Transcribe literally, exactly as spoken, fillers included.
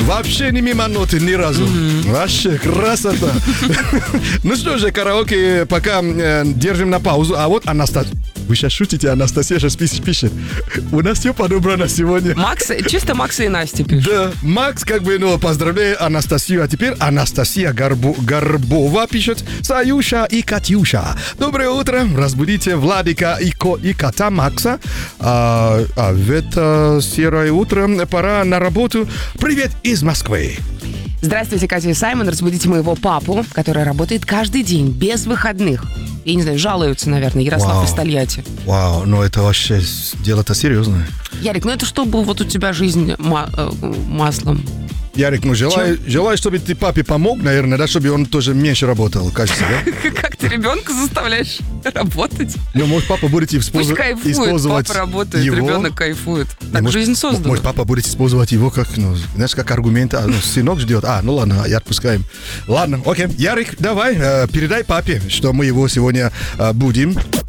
Вообще не мимо ноты ни разу. Mm-hmm. Вообще красота. Ну что же, караоке пока э, держим на паузу. А вот Анастасия. Вы сейчас шутите, Анастасия сейчас пишет. У нас все подобрано сегодня. Макс, чисто Макса и Настя пишут. Да, Макс как бы, ну, поздравляю Анастасию. А теперь Анастасия Горбо, Горбова пишет. Саюша и Катюша. Доброе утро. Разбудите Владика и, ко, и кота Макса. А, а в это серое утро пора на работу. Привет из Москвы. Здравствуйте, Катя и Саймон. Разбудите моего папу, который работает каждый день, без выходных. Я не знаю, жалуются, наверное, Ярослав из Тольятти. Вау, ну это вообще дело-то серьезное. Ярик, ну это что был вот у тебя жизнь ма- э, маслом? Ярик, ну желаю, желаю, чтобы ты папе помог, наверное, да, чтобы он тоже меньше работал, кажется, да? Как ты ребенка заставляешь работать? Ну, может, папа будет использовать, Пусть кайфует, использовать папа работает, его. Ребенок кайфует. Так может, жизнь создана. Может, папа будет использовать его как, ну, знаешь, как аргумент. А, ну, сынок ждет. А, ну ладно, я отпускаем. Ладно, окей. Ярик, давай, э, передай папе, что мы его сегодня э, будем.